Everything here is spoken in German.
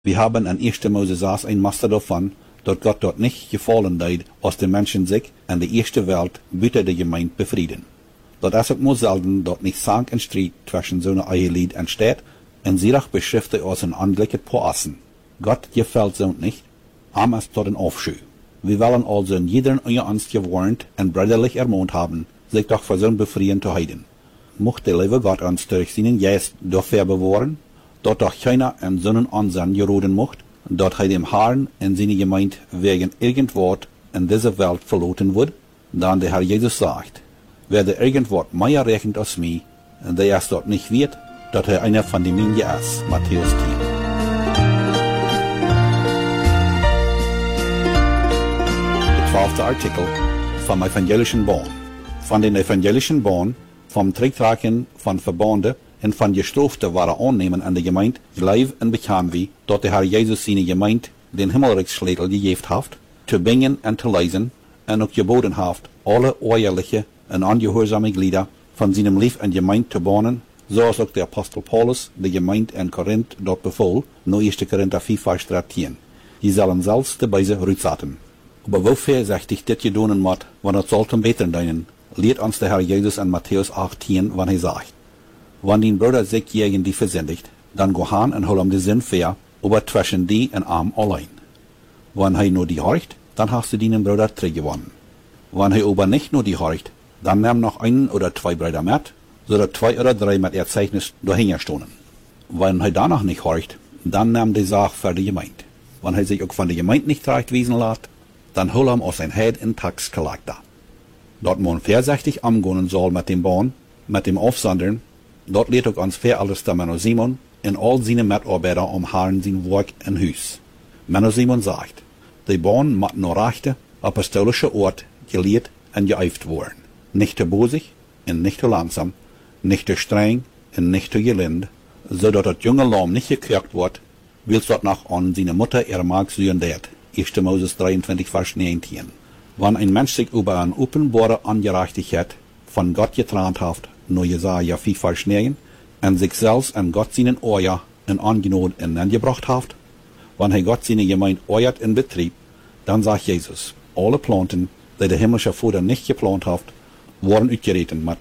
Wir haben an 1. Mose 6 ein Master davon, dass Gott dort nicht gefallen deed als de Menschen sich an der erste Welt buiten de Gemeinde befrieden. Dat is ook maar zelden dat niet zank en strijd tussen zo'n eigen lied entsteht, en zierig beschriftet als een andelijke poassen. Gott gefällt so nicht, es tot een Aufschuh. Wir wollen also in jedem unter uns gewarnt und brüderlich ermahnt haben, sich doch für so Befrieden zu heiden. Mocht der liebe Gott uns durch seinen Geist dafür bewahren, dort doch keiner in seinen Ansehen geroden mocht, dort dem Herrn in seine Gemeinde wegen irgendwas in dieser Welt verloren wird, dann der Herr Jesus sagt, wer der irgendwas mehr rechnet als mich, der es dort nicht wird, dass einer von den Minen ist. Matthäus 10. Der 12. Artikel vom evangelischen Bund. Von den evangelischen Bund, vom Trägtragen von Verbande und von Gestroften waren annehmen an der Gemeinde, gleich und bekam wie, dass der Herr Jesus seine Gemeinde den Himmelreichsschlägel gegeben hat, zu bringen und zu leisen, und auch geboten hat, alle ehrliche und angehorsame Glieder von seinem Lief und Gemeinde zu bahnen, so als auch der Apostel Paulus die Gemeinde in Korinth dort befohlen, nur 1. Korinther 4, Vers 13. Die sollen selbst dabei sich rücksaten. Aber wofür sagt ich das gedonen muss, wenn es sollte besser dienen, lehrt uns der Herr Jesus in Matthäus 18, wenn er sagt, wenn dein Bruder sich gegen die versündigt, dann geh hin und hol ihm die Sinn fair, aber zwischen die und arm allein. Wenn er nur die horcht, dann hast du deinen Bruder zurückgewonnen. Wenn er aber nicht nur die horcht, dann nimm noch einen oder zwei Brüder mit, so dass 2 oder 3 mit Erzeichnis dahinter stehen. Wenn er danach nicht horcht, dann nimm die Sache für die Gemeinde. Wenn er sich auch von der Gemeinde nicht recht wiesen lässt, dann hol ihm aus sein Head in Taxcharakter. Dort man vorsichtig umgehen soll mit dem Bahn, mit dem Aufsondern, dort lehrt auch uns fair alles der Menno Simon und all seine Mitarbeiter Herrn sein Werk in Hus. Menno Simon sagt, die Bahn muss nur rechte, apostolische Ort gelehrt und geeift worden. Nicht zu bosig und nicht zu langsam, nicht zu streng und nicht zu gelind, so dass das junge Lamm nicht gekirkt wird, willst dort nach an seine Mutter ihre Magd sühen dort. 1. Moses 23, Vers 19. Wenn ein Mensch sich über eine offenbare Ungerechtigkeit von Gott getrennt hat, nur Jesaja 4, Vers 9, und sich selbst an Gott seinen Euer in Angenot gebracht hat, wenn er Gott seine Gemeinde euert in Betrieb, dann sagt Jesus, alle Planten, die der himmlische Vater nicht geplant hat, wurden uitgereten.